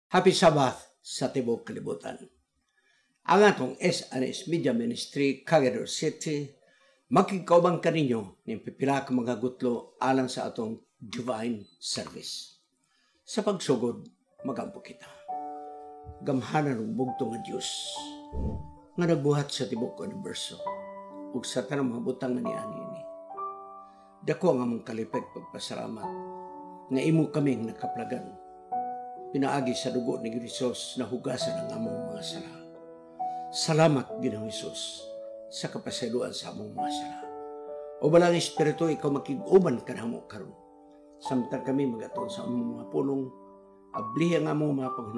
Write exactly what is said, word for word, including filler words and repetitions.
Happy Sabbath sa tibok kalibutan. Ang atong S N S Media Ministry, Caguedor City, makikaubang kaninyo ng pipila ka mga gutlo alang sa atong divine service. Sa pagsugod, magampo kita. Gamhanan ng bugto nga Diyos nga nagbuhat sa tibok universo ug sa tanang mga butang nga niani ini. Dako nga mong kalipay pagpasalamat nga imo kaming nakaplagan. Pinaagi sa dugo ni Hesus na hugasan ang among mga sala. Salamat, Ginoong Hesus, sa kapasaluan sa among mga sala. O balang Espiritu, ikaw makig-uban ka na mo karon. Samtang kami magaton sa among mga pulong, ablihan ang among mga panghunan.